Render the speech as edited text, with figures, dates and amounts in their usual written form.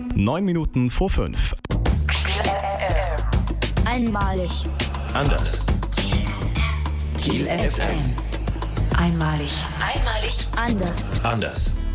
9 Minuten vor 5. Einmalig. Anders. Kiel FM. Einmalig. Anders. Anders.